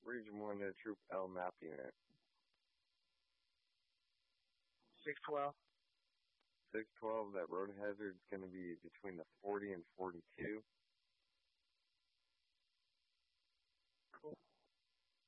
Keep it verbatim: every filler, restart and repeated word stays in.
Region one to Troop L map unit. six twelve. six twelve, that road hazard's going to be between the forty and forty-two.